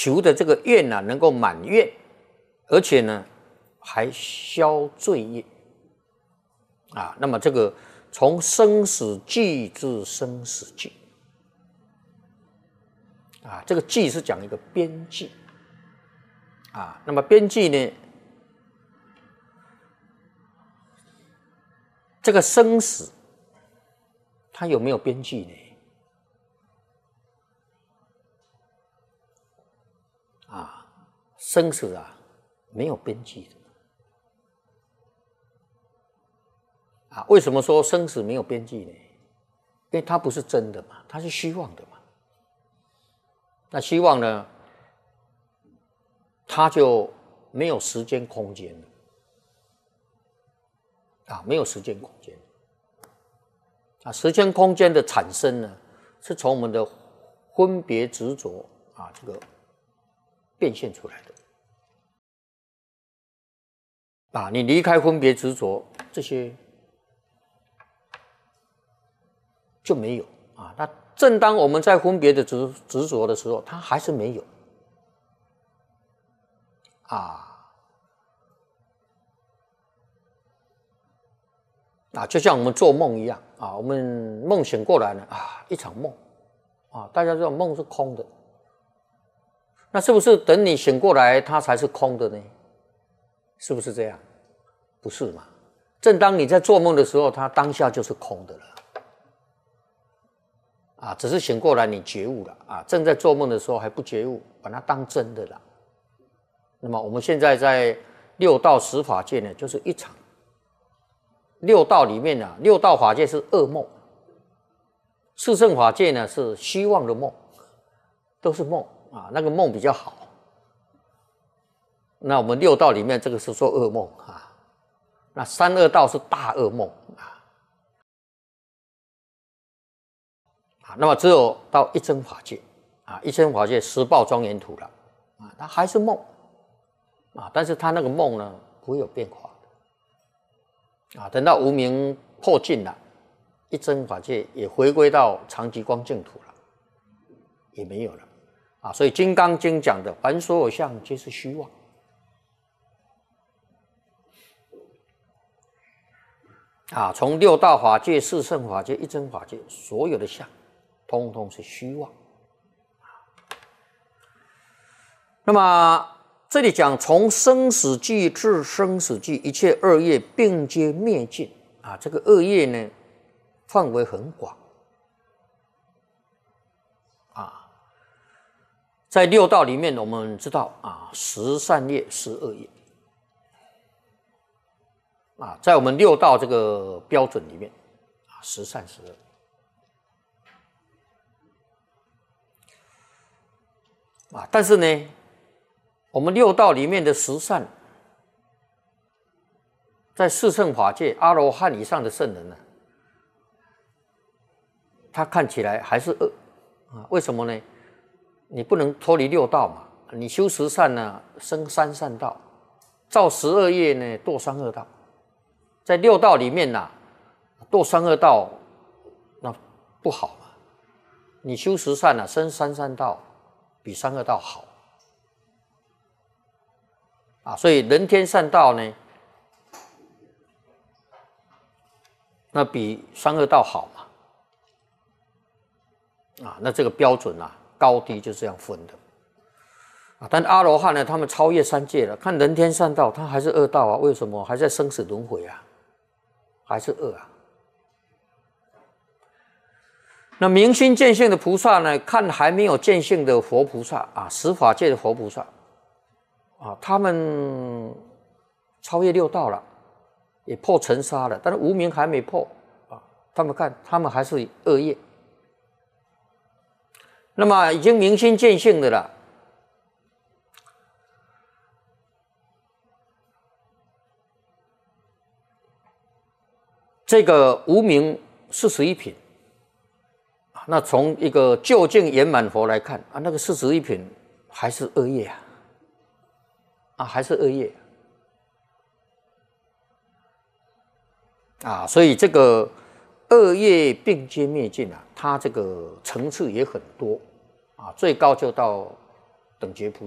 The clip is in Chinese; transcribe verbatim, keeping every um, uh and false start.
求的这个愿啊能够满愿，而且呢还消罪业啊。那么这个从生死际至生死际啊，这个际是讲一个边际啊。那么边际呢，这个生死它有没有边际呢？啊，生死啊没有边际的啊。为什么说生死没有边际呢？因为它不是真的嘛，它是虚妄的嘛。那虚妄呢，它就没有时间空间了啊，没有时间空间啊。时间空间的产生呢，是从我们的分别执着啊这个变现出来的啊。你离开分别执着，这些就没有啊。那正当我们在分别的执执着的时候，它还是没有啊啊，就像我们做梦一样啊，我们梦醒过来呢啊，一场梦啊，大家知道梦是空的，那是不是等你醒过来，它才是空的呢？是不是这样？不是嘛？正当你在做梦的时候，它当下就是空的了。啊，只是醒过来你觉悟了啊，正在做梦的时候还不觉悟，把它当真的了。那么我们现在在六道十法界呢，就是一场六道里面呢、啊，六道法界是噩梦，四圣法界呢是虚妄的梦，都是梦啊，那个梦比较好。那我们六道里面这个是说噩梦啊，那三恶道是大噩梦啊。那么只有到一真法界啊，一真法界十报庄严土了啊，它还是梦啊，但是它那个梦呢不会有变化的啊。等到无明破尽了，一真法界也回归到常寂光净土了，也没有了啊。所以《金刚经》讲的凡所有相皆是虚妄啊，从六道法界、四圣法界、一真法界，所有的相通通是虚妄。那么这里讲从生死际至生死际，一切恶业并皆灭尽啊。这个恶业呢，范围很广啊。在六道里面，我们知道啊，十善业、十恶业啊，在我们六道这个标准里面啊，十善十恶。啊，但是呢，我们六道里面的十善，在四圣法界阿罗汉以上的圣人呢，他看起来还是恶啊？为什么呢？你不能脱离六道嘛，你修十善呢，生三善道；造十恶业呢，堕三恶道。在六道里面呐，堕三恶道那不好嘛。你修十善呢，生三善道。比三恶道好啊，所以人天善道呢，那比三恶道好嘛啊，那这个标准啊，高低就这样分的啊。但阿罗汉呢，他们超越三界了，看人天善道，他还是恶道啊？为什么还在生死轮回啊？还是恶啊？那明心见性的菩萨呢，看还没有见性的佛菩萨啊，十法界的佛菩萨啊，他们超越六道了，也破尘沙了，但是无明还没破啊。他们看，他们还是恶业。那么已经明心见性的了，这个无明四十一品。那从一个究竟圆满佛来看啊，那个四十一品还是恶业啊，啊还是恶业啊，所以这个恶业并皆灭尽啊，它这个层次也很多啊，最高就到等觉菩